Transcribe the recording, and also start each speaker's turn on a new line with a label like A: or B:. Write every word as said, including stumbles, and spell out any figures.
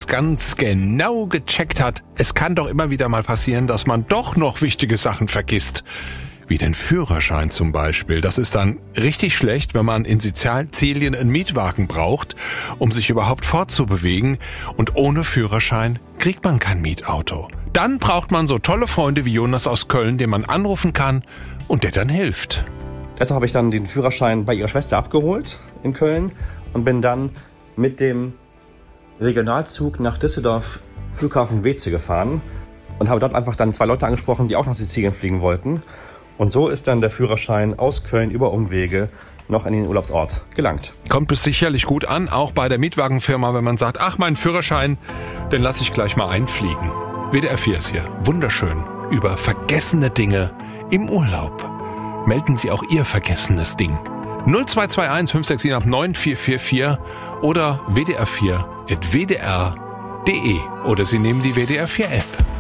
A: ganz genau gecheckt hat. Es kann doch immer wieder mal passieren, dass man doch noch wichtige Sachen vergisst. Wie den Führerschein zum Beispiel. Das ist dann richtig schlecht, wenn man in Sizilien einen Mietwagen braucht, um sich überhaupt fortzubewegen. Und ohne Führerschein kriegt man kein Mietauto. Dann braucht man so tolle Freunde wie Jonas aus Köln, den man anrufen kann und der dann hilft.
B: Deshalb habe ich dann den Führerschein bei ihrer Schwester abgeholt in Köln und bin dann mit dem Regionalzug nach Düsseldorf Flughafen Weeze gefahren und habe dort einfach dann zwei Leute angesprochen, die auch nach Sizilien fliegen wollten. Und so ist dann der Führerschein aus Köln über Umwege noch in den Urlaubsort gelangt.
A: Kommt es sicherlich gut an, auch bei der Mietwagenfirma, wenn man sagt, ach, mein Führerschein, den lasse ich gleich mal einfliegen. W D R vier ist hier wunderschön über vergessene Dinge im Urlaub. Melden Sie auch Ihr vergessenes Ding. null zwei zwei eins fünf sechs sieben neun vier vier vier oder w d r vier at w d r punkt d e oder Sie nehmen die W D R vier App.